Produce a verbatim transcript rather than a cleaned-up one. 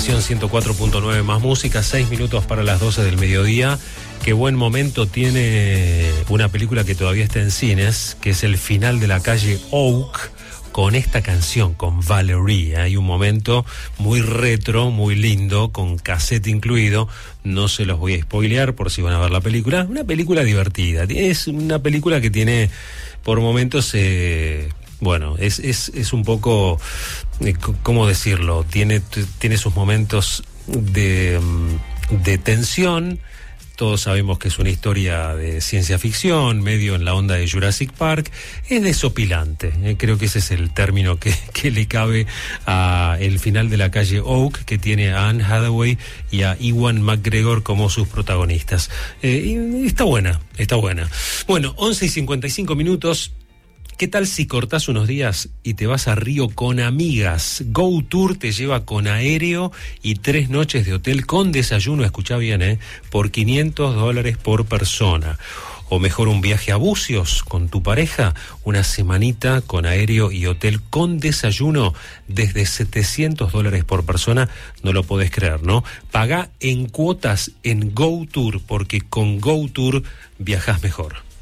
estación ciento cuatro punto nueve más música, seis minutos para las doce del mediodía. Qué buen momento tiene una película que todavía está en cines, que es El final de la calle Oak, con esta canción, con Valerie. Hay un momento muy retro, muy lindo, con cassette incluido. No se los voy a spoilear por si van a ver la película. Una película divertida. Es una película que tiene, por momentos, eh, bueno, es, es, es un poco, eh, ¿cómo decirlo? Tiene, tiene sus momentos de, de tensión. Todos sabemos que es una historia de ciencia ficción, medio en la onda de Jurassic Park. Es desopilante, eh, creo que ese es el término que, que le cabe a El final de la calle Oak, que tiene a Anne Hathaway y a Ewan McGregor como sus protagonistas. Eh, y está buena, está buena. Bueno, once y cincuenta y cinco minutos. ¿Qué tal si cortás unos días y te vas a Río con amigas? Go Tour te lleva con aéreo y tres noches de hotel con desayuno, escuchá bien, ¿eh? Por quinientos dólares por persona. O mejor, un viaje a Bucios con tu pareja, una semanita con aéreo y hotel con desayuno desde setecientos dólares por persona. No lo podés creer, ¿no? Pagá en cuotas en Go Tour, porque con Go Tour viajás mejor.